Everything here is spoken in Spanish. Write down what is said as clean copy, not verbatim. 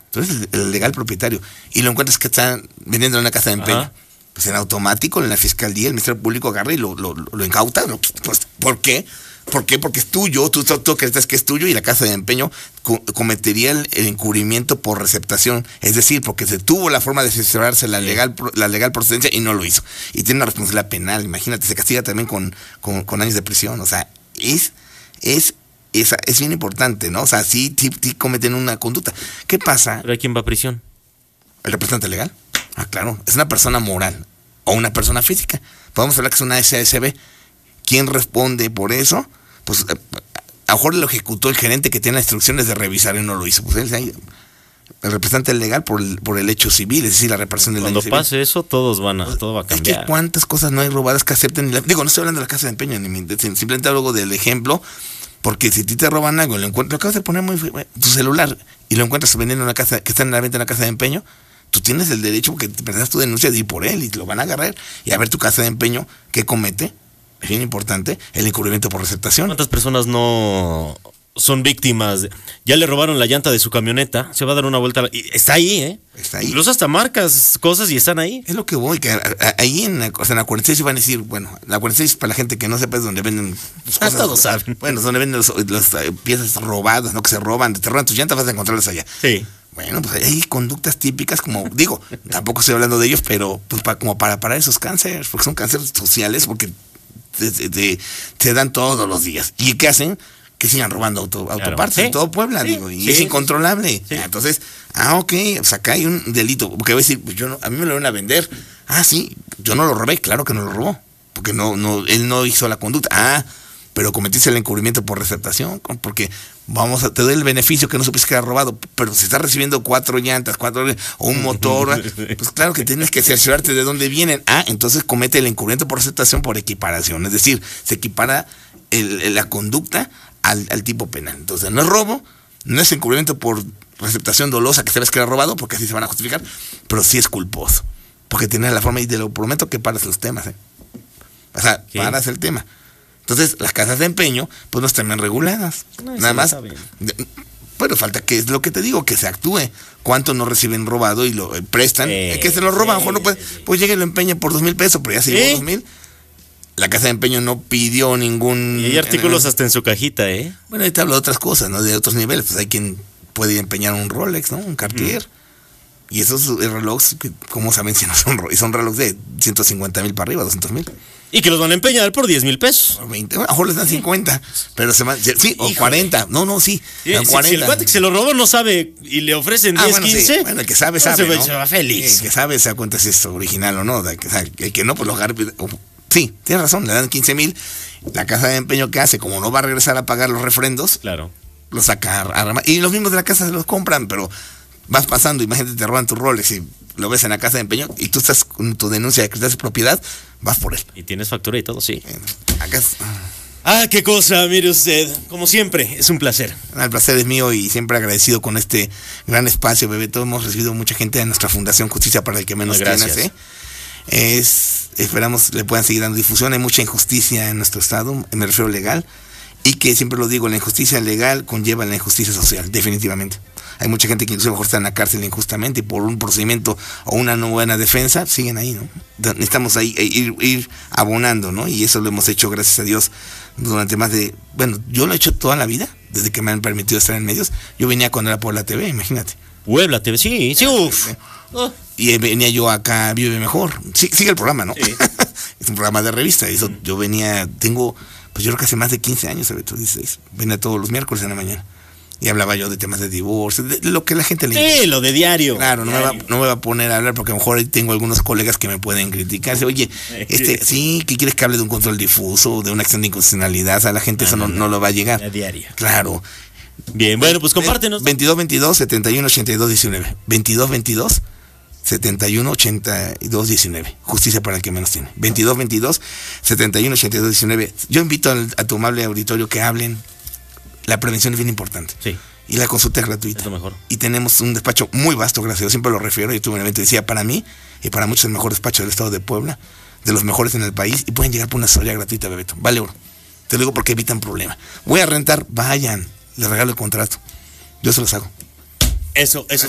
Entonces el legal propietario, y lo encuentras que están vendiendo en una casa de empeño. Ajá. Pues en automático, en la fiscalía, el Ministerio Público agarra y lo incauta. Pues, ¿por qué? ¿Por qué? Porque es tuyo, tú crees que es tuyo, y la casa de empeño cometería el encubrimiento por receptación. Es decir, porque se tuvo la forma de asesorarse la legal procedencia y no lo hizo. Y tiene una responsabilidad penal, imagínate, se castiga también con años de prisión. O sea, es bien importante, ¿no? O sea, sí cometen una conducta. ¿Qué pasa? ¿Pero quién va a prisión? El representante legal. Ah, claro, es una persona moral o una persona física. Podemos hablar que es una SASB. ¿Quién responde por eso? Pues a lo mejor lo ejecutó el gerente que tiene las instrucciones de revisar y no lo hizo. Pues el representante legal por el hecho civil, es decir, la reparación del daño civil. Cuando pase eso, todo va a cambiar. Es que cuántas cosas no hay robadas que acepten. Digo, no estoy hablando de la casa de empeño, simplemente hablo del ejemplo, porque si te roban algo, lo acabas de poner tu celular y lo encuentras vendiendo en una casa, que está en la venta en una casa de empeño, tú tienes el derecho, porque te presentas tu denuncia, de ir por él y te lo van a agarrar y a ver tu casa de empeño que comete. Es bien importante el encubrimiento por receptación. ¿Cuántas personas no son víctimas? Ya le robaron la llanta de su camioneta, se va a dar una vuelta. Y está ahí, ¿eh? Está ahí. Incluso hasta marcas cosas y están ahí. Es lo que voy, que ahí en la 46 van a decir, bueno, la 46 para la gente que no sepa es donde venden cosas. Todos saben. Bueno, es donde venden las piezas robadas, ¿no? Que se roban tus llantas, vas a encontrarlas allá. Sí. Bueno, pues hay conductas típicas, como digo, tampoco estoy hablando de ellos, pero pues como para esos cánceres, porque son cánceres sociales, porque se dan todos los días. ¿Y qué hacen? Que sigan robando autopartes en todo Puebla, digo, y es incontrolable. Sí. Entonces, ok, pues acá hay un delito, porque voy a decir, pues a mí me lo van a vender. Sí, yo no lo robé, claro que no lo robó, porque él no hizo la conducta. Pero cometiste el encubrimiento por receptación, porque te doy el beneficio que no supiste que era robado, pero si estás recibiendo 4 llantas, o un motor, pues claro que tienes que cerciorarte de dónde vienen. Entonces comete el encubrimiento por receptación por equiparación, es decir, se equipara la conducta al tipo penal. Entonces no es robo, no es encubrimiento por receptación dolosa, que sabes que era robado, porque así se van a justificar, pero sí es culposo, porque tienes la forma, y te lo prometo que paras los temas, o sea, ¿qué? Paras el tema. Entonces, las casas de empeño, pues no están bien reguladas. Nada más. Pero falta, que es lo que te digo, que se actúe. ¿Cuánto no reciben robado y lo prestan? Que se lo roban, ojo, no puede. Pues llega y lo empeña por 2,000 pesos, pero ya se llevó 2,000. La casa de empeño no pidió ningún. Y hay artículos hasta en su cajita, ¿eh? Bueno, ahí te hablo de otras cosas, ¿no? De otros niveles. Pues hay quien puede empeñar un Rolex, ¿no? Un Cartier. Y esos relojes, ¿cómo saben si no son relojes de 150,000 para arriba, 200,000? Y que los van a empeñar por 10,000 pesos. Por 20, a lo mejor les dan 50, pero sí, o 40. No, sí. Si el cuate que se lo robó no sabe y le ofrecen 10, 15. Sí. Bueno, el que sabe, ¿no? Se va feliz. El que sabe se da cuenta si es original o no. El que no, pues lo agarra. Sí, tienes razón, le dan 15,000. La casa de empeño que hace, como no va a regresar a pagar los refrendos, claro, lo saca y los mismos de la casa se los compran, pero vas pasando, imagínate, te roban tu Rolex y lo ves en la casa de empeño y tú estás con tu denuncia de que estás de propiedad, vas por él. Y tienes factura y todo, sí. Acá qué cosa, mire usted. Como siempre, es un placer. El placer es mío y siempre agradecido con este gran espacio, Bebeto. Hemos recibido mucha gente de nuestra Fundación Justicia para el que menos tienes, esperamos le puedan seguir dando difusión. Hay mucha injusticia en nuestro estado, me refiero legal, y que siempre lo digo, la injusticia legal conlleva la injusticia social, definitivamente. Hay mucha gente que incluso mejor está en la cárcel injustamente y por un procedimiento o una no buena defensa siguen ahí, ¿no? Necesitamos ahí ir abonando, ¿no? Y eso lo hemos hecho, gracias a Dios, durante yo lo he hecho toda la vida, desde que me han permitido estar en medios. Yo venía cuando era Puebla TV, imagínate. Puebla TV, sí, uff. Y venía yo acá, Vive Mejor. Sigue el programa, ¿no? Sí. Es un programa de revista. Eso yo venía, yo creo que hace más de 15 años, 16. Venía todos los miércoles en la mañana. Y hablaba yo de temas de divorcio, de lo que la gente le interesa. Lo de diario. Claro, no me va a poner a hablar porque a lo mejor ahí tengo algunos colegas que me pueden criticar. Oye, ¿qué quieres que hable de un control difuso, de una acción de inconstitucionalidad? O sea, la gente eso no lo va a llegar. A diario. Claro. Bien, bueno, pues compártenos. 2222-718219. 2222-718219. Justicia para el que menos tiene. 2222-718219. Yo invito a tu amable auditorio que hablen. La prevención es bien importante. Sí. Y la consulta es gratuita. Es lo mejor. Y tenemos un despacho muy vasto, gracias a Dios, siempre lo refiero. Yo tuve un evento y decía, para mí y para muchos, el mejor despacho del estado de Puebla, de los mejores en el país, y pueden llegar por una asesoría gratuita, Bebeto. Vale oro. Te lo digo porque evitan problemas. Voy a rentar, vayan, les regalo el contrato. Yo se los hago. Eso.